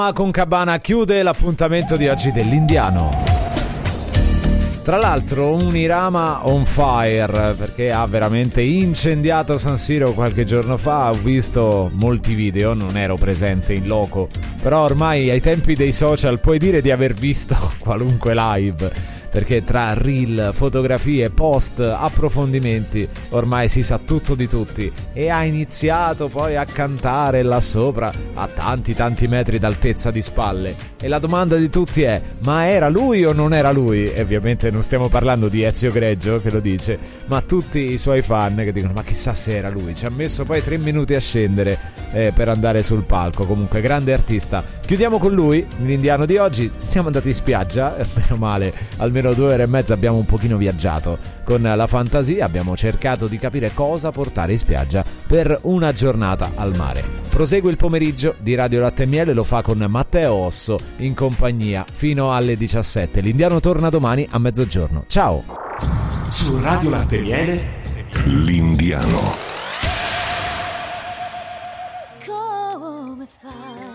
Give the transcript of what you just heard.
Con Cabana chiude l'appuntamento di oggi dell'Indiano. Tra l'altro un Irama on fire, perché ha veramente incendiato San Siro qualche giorno fa. Ho visto molti video, non ero presente in loco, però ormai ai tempi dei social puoi dire di aver visto qualunque live, perché tra reel, fotografie, post, approfondimenti ormai si sa tutto di tutti, e ha iniziato poi a cantare là sopra a tanti metri d'altezza di spalle, e la domanda di tutti è: ma era lui o non era lui? E ovviamente non stiamo parlando di Ezio Greggio che lo dice, ma tutti i suoi fan che dicono: ma chissà se era lui. Ci ha messo poi 3 minuti a scendere per andare sul palco. Comunque grande artista. Chiudiamo con lui l'Indiano di oggi. Siamo andati in spiaggia, meno male, almeno 2 ore e mezza abbiamo un pochino viaggiato con la fantasia, abbiamo cercato di capire cosa portare in spiaggia per una giornata al mare. Prosegue il pomeriggio di Radio Latte e Miele, lo fa con Matteo Osso in compagnia fino alle 17. L'Indiano torna domani a mezzogiorno. Ciao! Su Radio Latte e Miele, l'Indiano. Come fa?